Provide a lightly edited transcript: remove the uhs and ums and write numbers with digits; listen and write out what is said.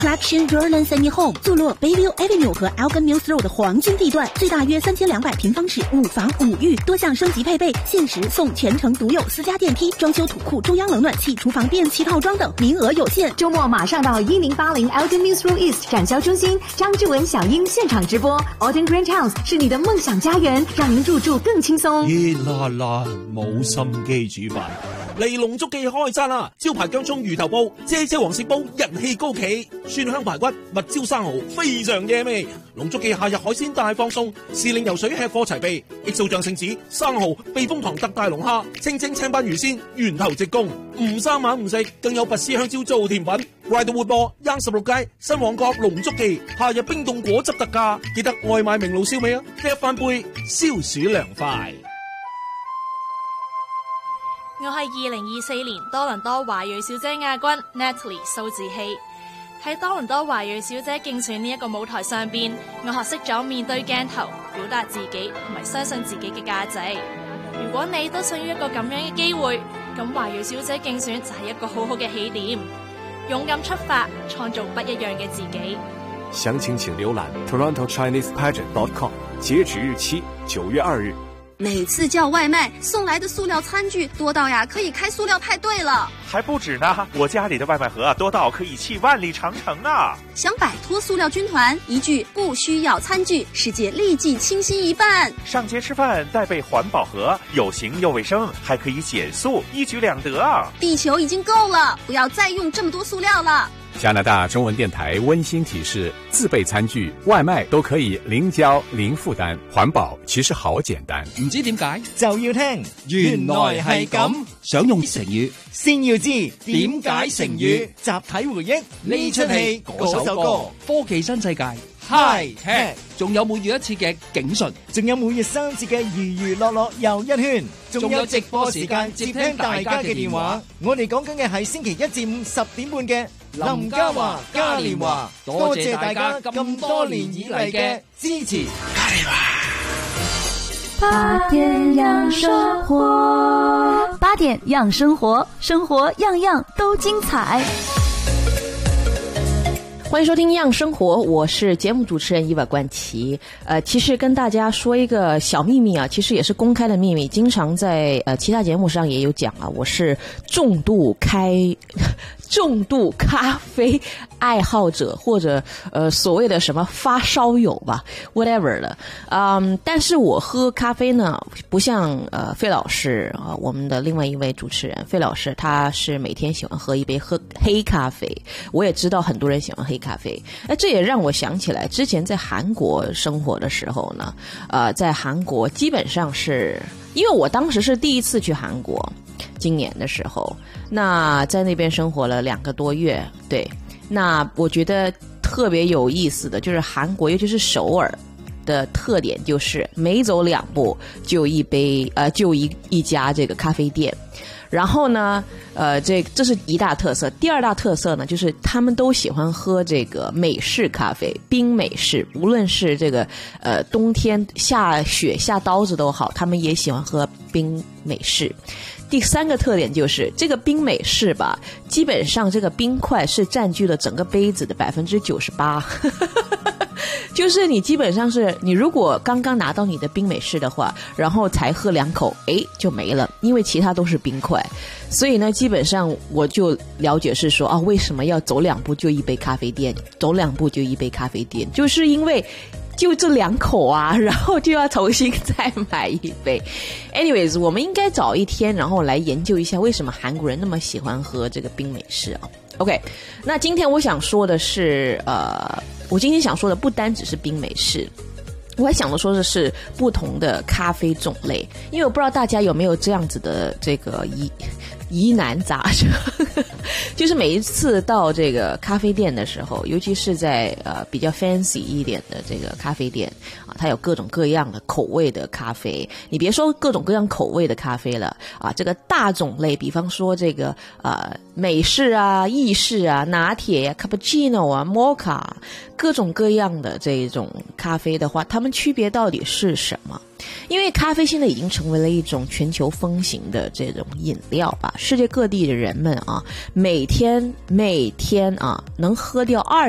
Flagshin Vernon Sunny Home 坐落 Bayview Avenue 和 Elgin Mills Road 的黄金地段，最大约3200平方尺，5房5浴，多项升级配备，限时送全程独有私家电梯、装修土库、中央冷暖气、厨房电器套装等，名额有限。 周末马上到1080 Elgin Mills Road East 展销中心，张志文、小英现场直播。Alton Grange House 是你的夢想家園，讓您入住更輕鬆。 熱辣辣，冇心機煮飯。嚟龍足記開餐啦！招牌薑蔥魚頭煲、姐黃色煲人氣高企，蒜香排骨、蜜椒生蠔非常惹味。龍足記夏日海鮮大放送，時令游水吃貨齊備，XO醬聖子、生蠔、避風塘特大龍蝦、清蒸青斑魚鮮、源頭直供，唔生猛唔食，更有拔絲香蕉做甜品。Ryder 活播16街新旺角龍足記，夏日冰凍果汁特價，記得外賣明路燒味啊！一翻杯消暑涼快。 我係2024年多倫多華裔小姐亞軍 Natalie 蘇志希。喺多倫多華裔小姐競選呢一個舞台上邊，我學識咗面對鏡頭，表達自己同埋相信自己嘅價值。如果你都想要一個咁樣嘅機會，咁華裔小姐競選就係一個好好嘅起點。勇敢出發，創造不一樣嘅自己。 詳情請瀏覽 TorontoChinesePageant.com， 截止日期9月2日。 每次叫外卖送來的塑料餐具多到呀可以開塑料派對了， 還不止呢，我家裡的外賣盒多到可以棄萬里長城啊！ 想擺脫塑料軍團，一句不需要餐具，世界立即清新一半。 上街吃飯帶備環保盒，有型又衛生，還可以減塑，一舉兩得啊！ 地球已經夠了，不要再用這麼多塑料了。 加拿大中文電台溫馨提示：自備餐具、外賣都可以零膠零負擔，環保其實好簡單。 唔知點解就要聽，原來係咁。想用成語，先要知點解成語。集體回憶呢出戲嗰首歌，科技新世界 High Tech， 仲有每月一次嘅警訊，仲有每月3次嘅娛樂樂又一圈，仲有直播時間接聽大家嘅電話。我哋講緊嘅係星期1至5 10點半嘅林嘉華嘉年華，多謝大家咁多年以嚟嘅支持。嘉年華 8點養生活，8點養生活，生活樣樣都精彩。 歡迎收聽《樣生活》，我是節目主持人伊娃冠琪。其實跟大家說一個小秘密啊，其實也是公開的秘密，經常在其他節目上也有講啊，我是重度咖啡愛好者，或者所謂的什麼發燒友吧 ，whatever 了。但是我喝咖啡呢，不像費老師啊，我們的另外一位主持人費老師，他是每天喜歡喝一杯黑咖啡。我也知道很多人喜歡黑咖啡，這也讓我想起來之前在韓國生活的時候呢，在韓國基本上是因為我當時是第一次去韓國，今年的時候，那在那邊生活了2個多月，對，那我覺得特別有意思的就是韓國，尤其是首爾的特點就是每走2步就一杯就一家這個咖啡店。然後呢，這是一大特色。第二大特色呢，就是他們都喜歡喝這個美式咖啡，冰美式。無論是這個冬天下雪下刀子都好，他們也喜歡喝冰美式。第3個特點就是這個冰美式吧，基本上這個冰塊是佔據了整個杯子的98%。就是你基本上是你如果剛剛拿到你的冰美式的話，然後才喝2口，就沒了，因為其他都是冰塊。所以呢，基本上我就了解是說為什麼要走2步就一杯咖啡店，走2步就一杯咖啡店，就是因為就這2口啊，然後就要重新再買一杯。Anyways， 我們應該找一天，然後來研究一下為什麼韓國人那麼喜歡喝這個冰美式啊。OK， 那今天我想說的是，我今天想說的不單只是冰美式，我還想說的是不同的咖啡種類，因為我不知道大家有沒有這樣子的這個疑難雜症，就是每一次到這個咖啡店的時候，尤其是在比較 fancy 一點的這個咖啡店啊，它有各種各樣的口味的咖啡。你別說各種各樣口味的咖啡了啊，這個大種類，比方說這個美式啊、意式啊、拿鐵啊、cappuccino 啊、mocha，各種各樣的這種咖啡的話，它們區別到底是什麼？因為咖啡現在已經成為了一種全球風行的這種飲料吧，世界各地的人們啊，每天啊能喝掉